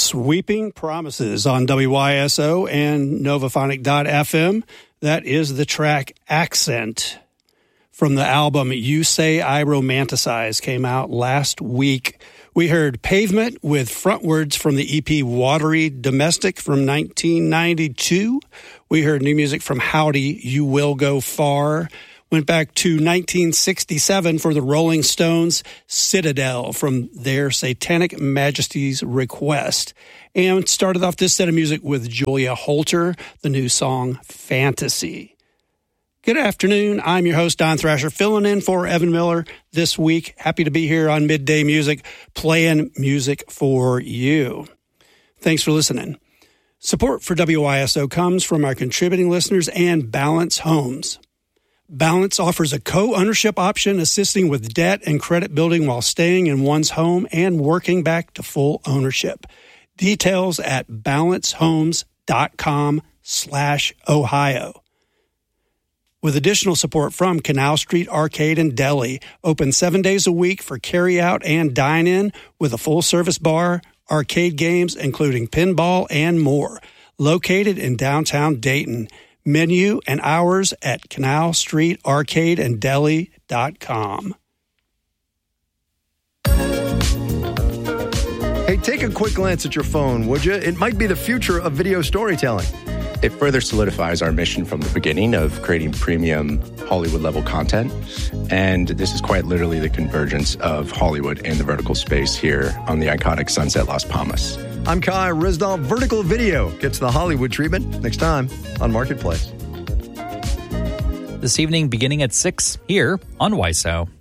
Sweeping Promises on WYSO and Novaphonic.fm. That is the track Accent from the album You Say I Romanticize, came out last week. We heard Pavement with Frontwards from the EP Watery Domestic from 1992. We heard new music from Howdy, You Will Go Far. Went back to 1967 for the Rolling Stones, Citadel from their Satanic Majesty's Request. And started off this set of music with Julia Holter, the new song Fantasy. Good afternoon. I'm your host, Don Thrasher, filling in for Evan Miller this week. Happy to be here on Midday Music, playing music for you. Thanks for listening. Support for WYSO comes from our contributing listeners and Balance Homes. Balance offers a co-ownership option assisting with debt and credit building while staying in one's home and working back to full ownership. Details at balancehomes.com/Ohio. With additional support from Canal Street Arcade and Deli, open 7 days a week for carry-out and dine-in with a full-service bar, arcade games, including pinball and more. Located in downtown Dayton. Menu and hours at canalstreetarcadeanddeli.com. Hey, take a quick glance at your phone, would you? It might be the future of video storytelling. It further solidifies our mission from the beginning of creating premium Hollywood-level content. And this is quite literally the convergence of Hollywood and the vertical space here on the iconic Sunset Las Palmas. I'm Kai Risdall. Vertical video gets the Hollywood treatment next time on Marketplace. This evening, beginning at 6 here on WYSO.